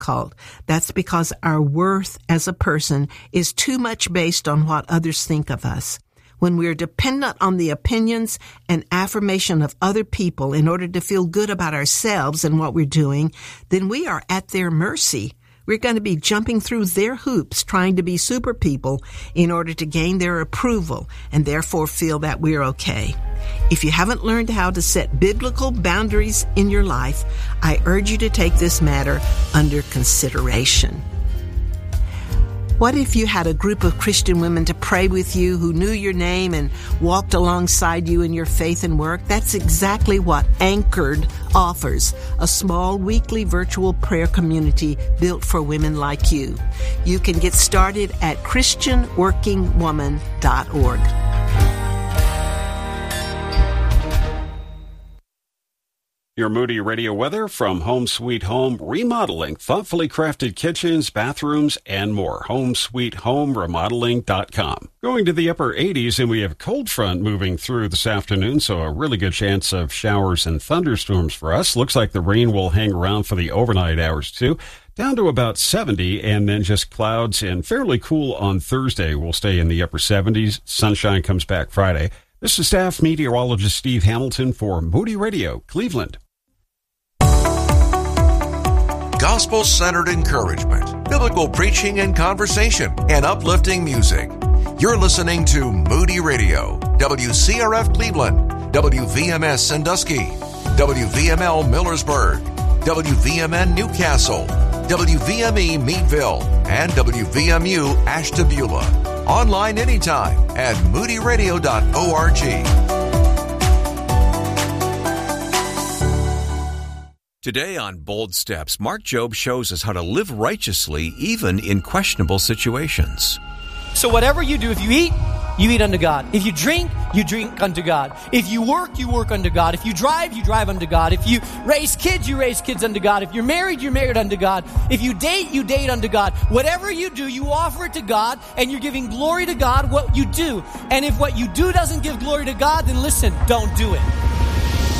difficult. That's because our worth as a person is too much based on what others think of us. When we're dependent on the opinions and affirmation of other people in order to feel good about ourselves and what we're doing, then we are at their mercy. We're going to be jumping through their hoops trying to be super people in order to gain their approval and therefore feel that we're okay. If you haven't learned how to set biblical boundaries in your life, I urge you to take this matter under consideration. What if you had a group of Christian women to pray with you who knew your name and walked alongside you in your faith and work? That's exactly what Anchored offers, a small weekly virtual prayer community built for women like you. You can get started at ChristianWorkingWoman.org. Your Moody Radio weather from Home Sweet Home Remodeling. Thoughtfully crafted kitchens, bathrooms, and more. HomeSweetHomeRemodeling.com. Going to the upper 80s, and we have a cold front moving through this afternoon, so a really good chance of showers and thunderstorms for us. Looks like the rain will hang around for the overnight hours, too. Down to about 70, and then just clouds and fairly cool on Thursday. We'll stay in the upper 70s. Sunshine comes back Friday. This is staff meteorologist Steve Hamilton for Moody Radio, Cleveland. Gospel-centered encouragement, biblical preaching and conversation, and uplifting music. You're listening to Moody Radio, WCRF Cleveland, WVMS Sandusky, WVML Millersburg, WVMN Newcastle, WVME Meadville, and WVMU Ashtabula. Online anytime at moodyradio.org. Today on Bold Steps, Mark Jobe shows us how to live righteously even in questionable situations. So whatever you do, if you eat unto God. If you drink unto God. If you work unto God. If you drive unto God. If you raise kids unto God. If you're married unto God. If you date unto God. Whatever you do, you offer it to God, and you're giving glory to God what you do. And if what you do doesn't give glory to God, then listen, don't do it.